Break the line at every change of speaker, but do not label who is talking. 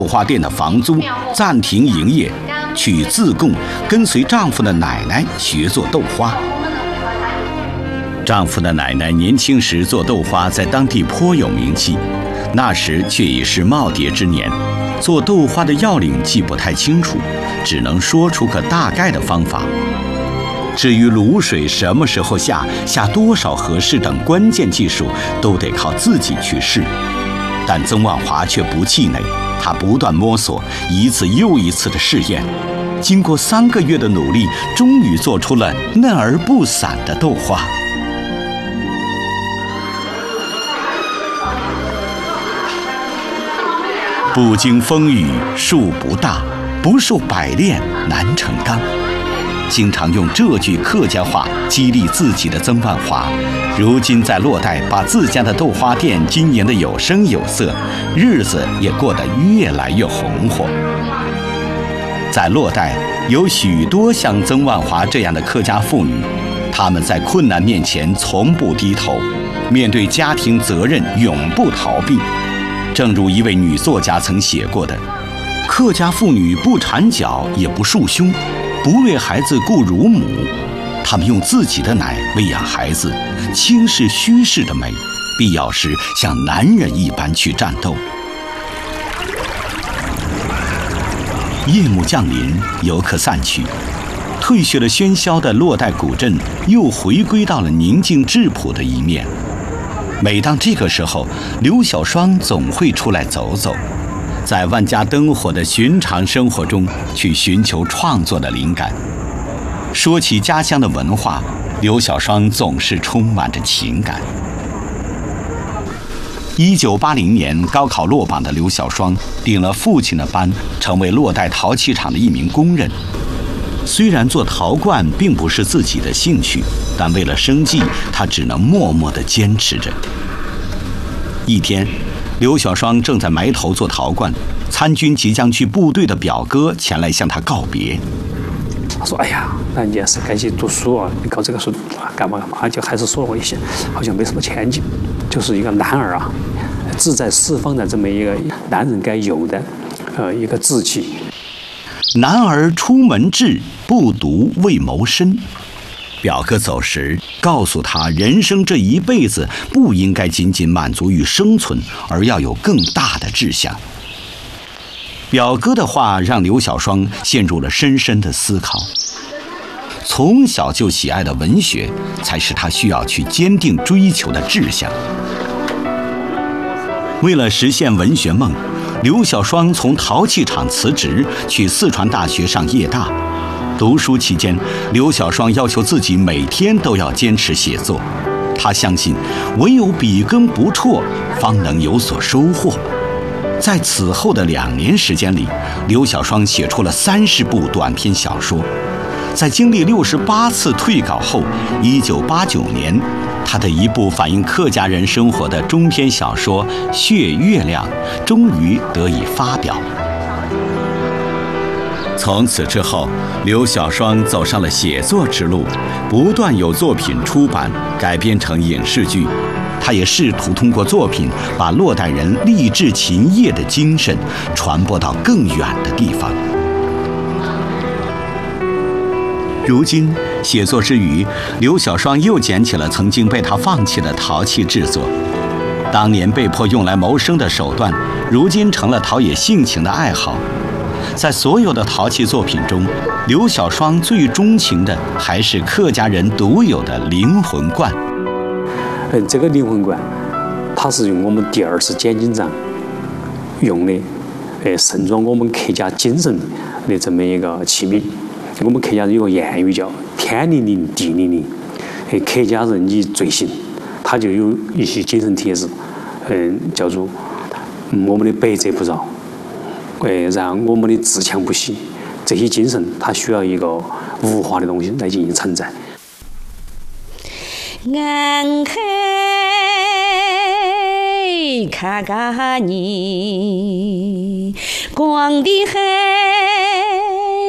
豆花店的房租，暂停营业，去自贡跟随丈夫的奶奶学做豆花。丈夫的奶奶年轻时做豆花在当地颇有名气，那时却已是耄耋之年，做豆花的要领记不太清楚，只能说出个大概的方法。至于卤水什么时候下多少合适等关键技术，都得靠自己去试。但曾万华却不气馁，他不断摸索，一次又一次的试验，经过3个月的努力，终于做出了嫩而不散的豆花。不经风雨树不大，不受百炼难成钢。经常用这句客家话激励自己的曾万华，如今在洛带把自家的豆花店经营得有声有色，日子也过得越来越红火。在洛带有许多像曾万华这样的客家妇女，她们在困难面前从不低头，面对家庭责任永不逃避。正如一位女作家曾写过的，客家妇女不缠脚也不束胸，不为孩子顾乳母，他们用自己的奶喂养孩子，轻视虚饰的美，必要时像男人一般去战斗。夜幕降临，游客散去，退去了喧嚣的洛带古镇又回归到了宁静质朴的一面。每当这个时候，刘小双总会出来走走，在万家灯火的寻常生活中去寻求创作的灵感。说起家乡的文化，刘小双总是充满着情感。1980年高考落榜的刘小双顶了父亲的班，成为洛带陶器厂的一名工人。虽然做陶罐并不是自己的兴趣，但为了生计，他只能默默地坚持着。一天，刘小双正在埋头做陶罐，参军即将去部队的表哥前来向他告别。
他说：“哎呀，那你也是该去读书啊！你搞这个书干嘛？就还是说了我一些，好像没什么前景。就是一个男儿啊，志在四方的这么一个男人该有的，一个志气。
男儿出门志，不读为谋身。”表哥走时告诉他，人生这一辈子不应该仅仅满足于生存，而要有更大的志向。表哥的话让刘小双陷入了深深的思考。从小就喜爱的文学，才是他需要去坚定追求的志向。为了实现文学梦，刘小双从陶器厂辞职，去四川大学上夜大。读书期间，刘小双要求自己每天都要坚持写作。他相信，唯有笔耕不辍，方能有所收获。在此后的2年时间里，刘小双写出了30部短篇小说。在经历68次退稿后，1989年，他的一部反映客家人生活的中篇小说《血月亮》终于得以发表。从此之后，刘小双走上了写作之路，不断有作品出版，改编成影视剧。他也试图通过作品把洛带人励志勤业的精神传播到更远的地方。如今，写作之余，刘小双又捡起了曾经被他放弃的陶器制作。当年被迫用来谋生的手段，如今成了陶冶性情的爱好。在所有的陶器作品中，刘小双最钟情的还是客家人独有的灵魂罐。
这个灵魂罐，它是用我们第2次剪金章用的，盛装我们客家精神的这么一个器皿。我们客家人有个谚语叫“天灵灵，地灵灵”，客家人以最行，他就有一些精神铁质，叫做我们的百折不挠。让我们的自强不息，这些精神它需要一个物化的东西来进行承载。
俺海卡嘎尼，光的海